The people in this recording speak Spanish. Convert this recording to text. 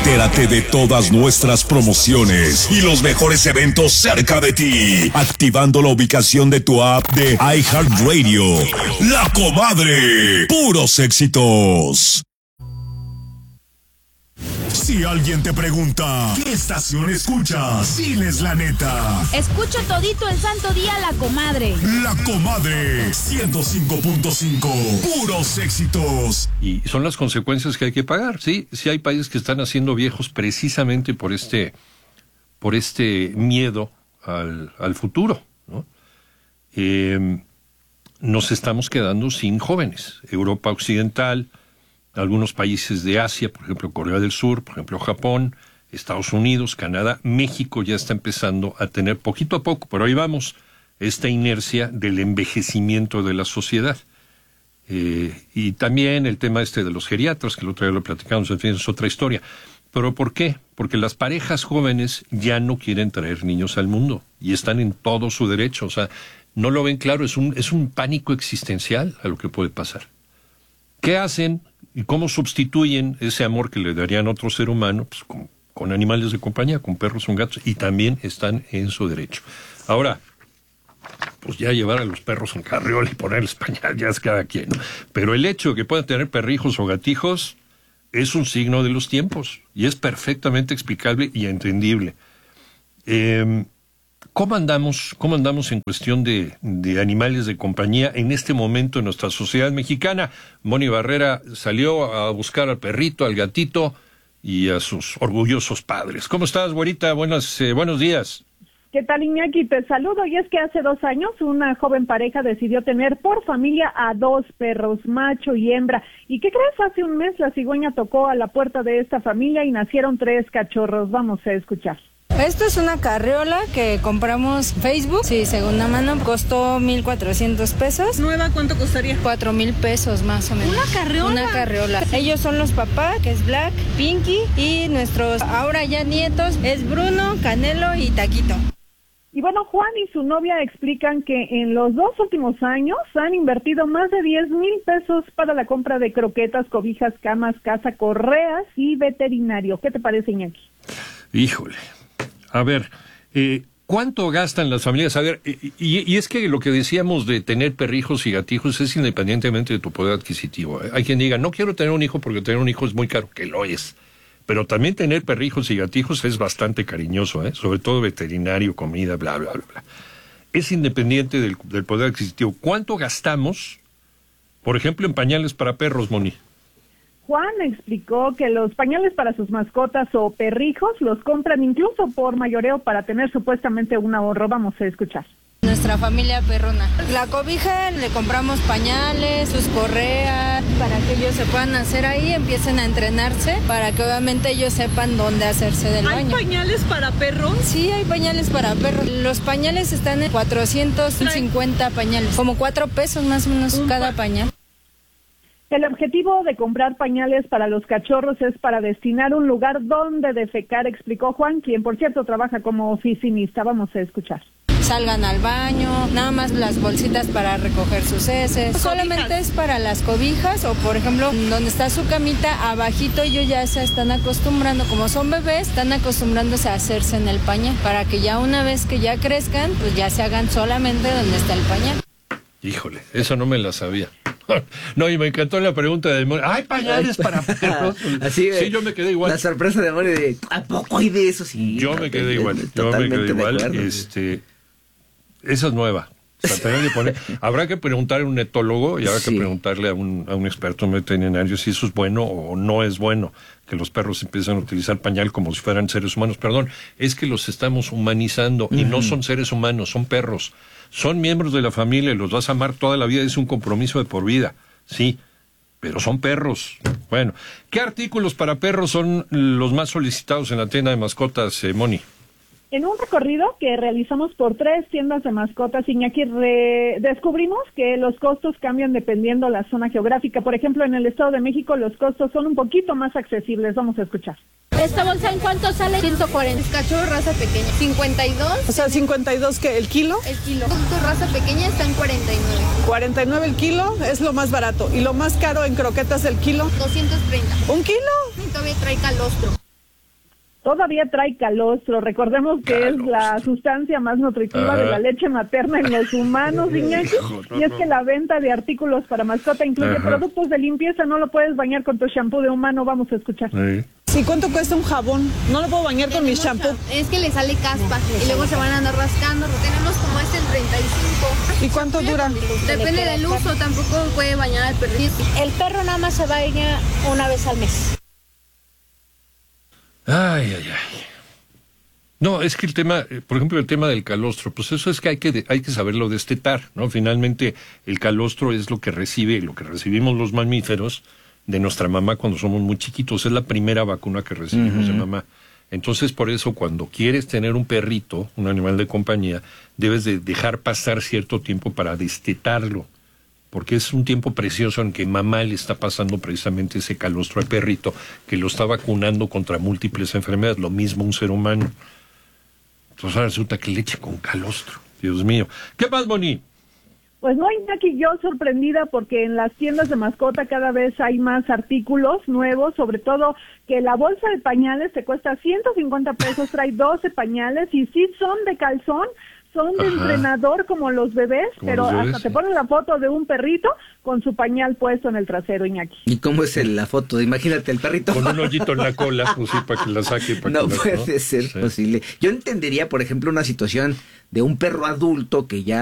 Entérate de todas nuestras promociones y los mejores eventos cerca de ti, activando la ubicación de tu app de iHeartRadio. La Comadre, puros éxitos. Si alguien te pregunta, ¿qué estación escuchas? Diles la neta. Escucho todito el santo día La Comadre. La Comadre, 105.5, puros éxitos. Y son las consecuencias que hay que pagar, ¿sí? Sí hay países que están haciendo viejos precisamente por este miedo al futuro, ¿no? Nos estamos quedando sin jóvenes. Europa Occidental, algunos países de Asia, por ejemplo Corea del Sur, por ejemplo Japón, Estados Unidos, Canadá, México ya está empezando a tener poquito a poco, pero ahí vamos, esta inercia del envejecimiento de la sociedad. Y también el tema de los geriatras, que el otro día lo platicamos, en fin, es otra historia. ¿Pero por qué? Porque las parejas jóvenes ya no quieren traer niños al mundo y están en todo su derecho. O sea, no lo ven claro, es un pánico existencial a lo que puede pasar. ¿Qué hacen y cómo sustituyen ese amor que le darían a otro ser humano? Pues con animales de compañía, con perros, con gatos, y también están en su derecho. Ahora, pues ya llevar a los perros en carriola y ponerles pañal ya es cada quien, ¿no? Pero el hecho de que puedan tener perrijos o gatijos es un signo de los tiempos y es perfectamente explicable y entendible. ¿Cómo andamos en cuestión de animales de compañía en este momento en nuestra sociedad mexicana? Moni Barrera salió a buscar al perrito, al gatito y a sus orgullosos padres. ¿Cómo estás, güerita? Buenos días. ¿Qué tal, Iñaki? Te saludo. Y es que hace 2 años una joven pareja decidió tener por familia a 2 perros, macho y hembra. ¿Y qué crees? Hace un mes la cigüeña tocó a la puerta de esta familia y nacieron 3 cachorros. Vamos a escuchar. Esto es una carriola que compramos en Facebook, sí, segunda mano, costó 1,400 pesos. ¿Nueva cuánto costaría? 4,000 pesos más o menos. ¿Una carriola? Una carriola. Ellos son los papás, que es Black, Pinky, y nuestros ahora ya nietos es Bruno, Canelo y Taquito. Y bueno, Juan y su novia explican que en los 2 últimos años han invertido más de 10,000 pesos para la compra de croquetas, cobijas, camas, casa, correas y veterinario. ¿Qué te parece, Iñaki? Híjole. A ver, ¿cuánto gastan las familias? A ver, y es que lo que decíamos de tener perrijos y gatijos es independientemente de tu poder adquisitivo. Hay quien diga, no quiero tener un hijo porque tener un hijo es muy caro, que lo es. Pero también tener perrijos y gatijos es bastante cariñoso, sobre todo veterinario, comida, bla, bla, bla, bla. Es independiente del poder adquisitivo. ¿Cuánto gastamos, por ejemplo, en pañales para perros, Moni? Juan explicó que los pañales para sus mascotas o perrijos los compran incluso por mayoreo para tener supuestamente un ahorro. Vamos a escuchar. Nuestra familia perrona. La cobija le compramos pañales, sus correas, para que ellos se puedan hacer ahí, empiecen a entrenarse, para que obviamente ellos sepan dónde hacerse del baño. ¿Hay pañales para perros? Sí, hay pañales para perros. Los pañales están en 450 pañales, como 4 pesos más o menos cada pañal. El objetivo de comprar pañales para los cachorros es para destinar un lugar donde defecar, explicó Juan, quien por cierto trabaja como oficinista. Vamos a escuchar. Salgan al baño, nada más las bolsitas para recoger sus heces. Solamente es para las cobijas o, por ejemplo, donde está su camita, abajito ellos ya se están acostumbrando, como son bebés, están acostumbrándose a hacerse en el pañal, para que ya una vez que ya crezcan, pues ya se hagan solamente donde está el pañal. Híjole, eso no me la sabía. No, y me encantó la pregunta de Moni. ¿Hay pañales para perros? Así, sí, yo me quedé igual. La sorpresa de Moni de, ¿a poco hay de eso? Sí, yo me quedé igual. Esa es nueva. O sea, tener que poner, habrá que preguntar a un etólogo y habrá que preguntarle a un experto en veterinario si eso es bueno o no es bueno, que los perros empiezan a utilizar pañal como si fueran seres humanos. Perdón, es que los estamos humanizando y no son seres humanos, son perros. Son miembros de la familia y los vas a amar toda la vida, es un compromiso de por vida, sí, pero son perros. Bueno, ¿qué artículos para perros son los más solicitados en la tienda de mascotas, Moni? En un recorrido que realizamos por 3 tiendas de mascotas, Iñaki, descubrimos que los costos cambian dependiendo la zona geográfica. Por ejemplo, en el Estado de México los costos son un poquito más accesibles. Vamos a escuchar. ¿Esta bolsa en cuánto sale? 140. Cachorro raza pequeña. 52. O sea, 52, ¿qué? ¿El kilo? El kilo. Producto raza pequeña está en 49. 49 el kilo es lo más barato. ¿Y lo más caro en croquetas del kilo? 230. ¿1 kilo? Y todavía trae calostro. Todavía trae calostro. Recordemos que es la sustancia más nutritiva de la leche materna en los humanos, Iñaki. Y es que la venta de artículos para mascota incluye productos de limpieza. No lo puedes bañar con tu shampoo de humano. Vamos a escuchar. ¿Y cuánto cuesta un jabón? No lo puedo bañar con mi shampoo. Es que le sale caspa y luego se van a andar rascando. Tenemos como este el 35. ¿Y cuánto dura? Depende del uso, tampoco puede bañar al perrito. El perro nada más se baña una vez al mes. Ay. No, es que el tema, por ejemplo, el tema del calostro, pues eso es que hay que saberlo destetar, ¿no? Finalmente, el calostro es lo que recibimos los mamíferos de nuestra mamá cuando somos muy chiquitos. Es la primera vacuna que recibimos de mamá. Entonces, por eso, cuando quieres tener un perrito, un animal de compañía, debes de dejar pasar cierto tiempo para destetarlo, porque es un tiempo precioso en que mamá le está pasando precisamente ese calostro al perrito, que lo está vacunando contra múltiples enfermedades, lo mismo un ser humano. Entonces ahora resulta que leche con calostro, Dios mío. ¿Qué más, Moni? Pues no, Iñaki, yo sorprendida porque en las tiendas de mascota cada vez hay más artículos nuevos, sobre todo que la bolsa de pañales te cuesta 150 pesos, trae 12 pañales y sí son de calzón, son de entrenador como los bebés, pero hasta te ponen la foto de un perrito con su pañal puesto en el trasero, Iñaki. ¿Y cómo es la foto? Imagínate el perrito. Con un hoyito en la cola, pues sí, para que la saque. No puede ser posible. Yo entendería, por ejemplo, una situación de un perro adulto que ya